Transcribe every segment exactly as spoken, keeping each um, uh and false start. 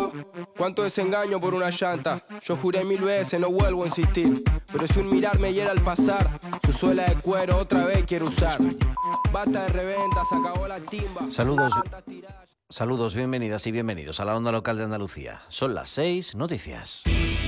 ¿Cuánto? ¿Cuánto desengaño por una llanta? Yo juré mil veces, no vuelvo a insistir. Pero si un mirar me hiera al pasar, su suela de cuero otra vez quiero usar. Basta de reventa, se acabó la timba. Saludos, saludos, bienvenidas y bienvenidos a la Onda Local de Andalucía. Son las seis, noticias.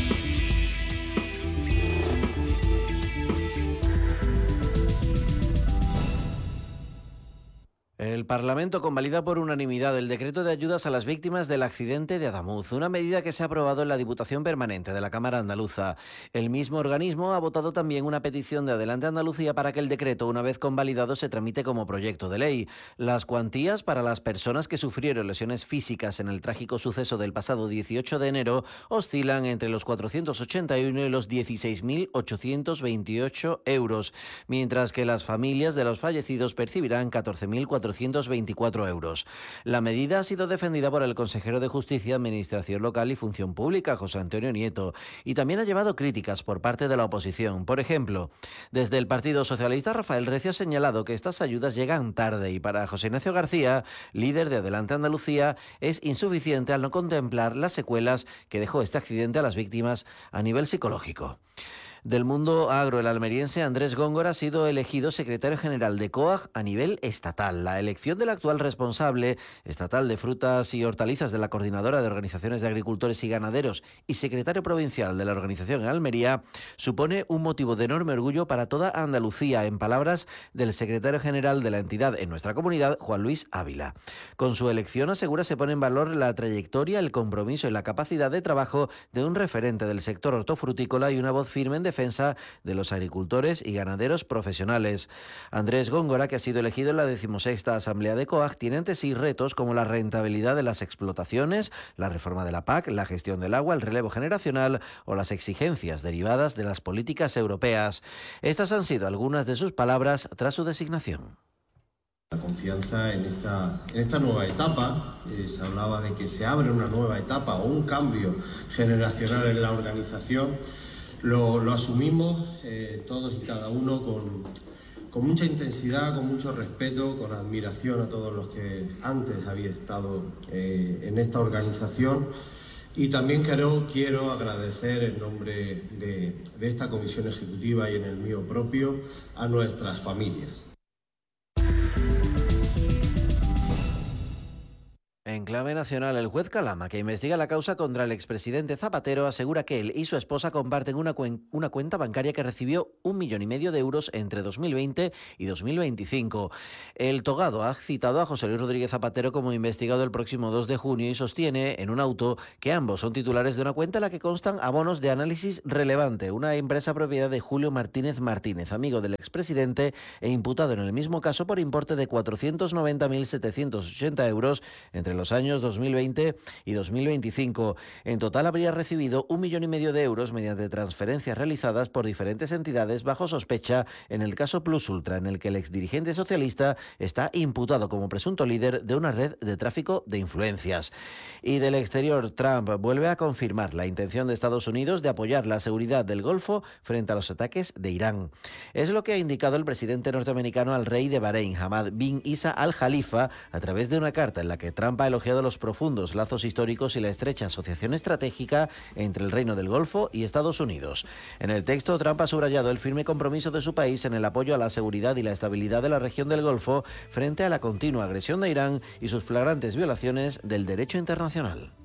El Parlamento convalida por unanimidad el decreto de ayudas a las víctimas del accidente de Adamuz, una medida que se ha aprobado en la Diputación Permanente de la Cámara Andaluza. El mismo organismo ha votado también una petición de Adelante Andalucía para que el decreto, una vez convalidado, se tramite como proyecto de ley. Las cuantías para las personas que sufrieron lesiones físicas en el trágico suceso del pasado dieciocho de enero oscilan entre los cuatrocientos ochenta y uno y los dieciséis mil ochocientos veintiocho euros, mientras que las familias de los fallecidos percibirán catorce mil cuatrocientos veinticuatro euros. La medida ha sido defendida por el consejero de Justicia, Administración Local y Función Pública, José Antonio Nieto, y también ha llevado críticas por parte de la oposición. Por ejemplo, desde el Partido Socialista, Rafael Recio ha señalado que estas ayudas llegan tarde y para José Ignacio García, líder de Adelante Andalucía, es insuficiente al no contemplar las secuelas que dejó este accidente a las víctimas a nivel psicológico. Del mundo agro, el almeriense Andrés Góngora ha sido elegido secretario general de COAG a nivel estatal. La elección del actual responsable estatal de frutas y hortalizas de la Coordinadora de Organizaciones de Agricultores y Ganaderos y secretario provincial de la organización en Almería supone un motivo de enorme orgullo para toda Andalucía, en palabras del secretario general de la entidad en nuestra comunidad, Juan Luis Ávila. Con su elección, asegura, se pone en valor la trayectoria, el compromiso y la capacidad de trabajo de un referente del sector hortofrutícola y una voz firme en defensa de los agricultores y ganaderos profesionales. Andrés Góngora, que ha sido elegido en la decimosexta Asamblea de COAG, tiene ante sí retos como la rentabilidad de las explotaciones, la reforma de la P A C, la gestión del agua, el relevo generacional o las exigencias derivadas de las políticas europeas. Estas han sido algunas de sus palabras tras su designación. La confianza en esta, en esta nueva etapa, eh, se hablaba de que se abre una nueva etapa o un cambio generacional en la organización. Lo, lo asumimos eh, todos y cada uno con, con mucha intensidad, con mucho respeto, con admiración a todos los que antes habían estado eh, en esta organización. Y también quiero, quiero agradecer en nombre de, de esta comisión ejecutiva y en el mío propio a nuestras familias. En clave nacional, el juez Calama, que investiga la causa contra el expresidente Zapatero, asegura que él y su esposa comparten una, cuen una cuenta bancaria que recibió un millón y medio de euros entre dos mil veinte y dos mil veinticinco. El togado ha citado a José Luis Rodríguez Zapatero como investigado el próximo dos de junio y sostiene en un auto que ambos son titulares de una cuenta en la que constan abonos de análisis relevante, una empresa propiedad de Julio Martínez Martínez, amigo del expresidente e imputado en el mismo caso por importe de cuatrocientos noventa mil setecientos ochenta euros entre los años dos mil veinte y dos mil veinticinco. En total habría recibido un millón y medio de euros mediante transferencias realizadas por diferentes entidades bajo sospecha en el caso Plus Ultra, en el que el exdirigente socialista está imputado como presunto líder de una red de tráfico de influencias. Y del exterior, Trump vuelve a confirmar la intención de Estados Unidos de apoyar la seguridad del Golfo frente a los ataques de Irán. Es lo que ha indicado el presidente norteamericano al rey de Bahrein, Hamad bin Isa Al Khalifa, a través de una carta en la que Trump ha elogiado los profundos lazos históricos y la estrecha asociación estratégica entre el Reino del Golfo y Estados Unidos. En el texto, Trump ha subrayado el firme compromiso de su país en el apoyo a la seguridad y la estabilidad de la región del Golfo frente a la continua agresión de Irán y sus flagrantes violaciones del derecho internacional.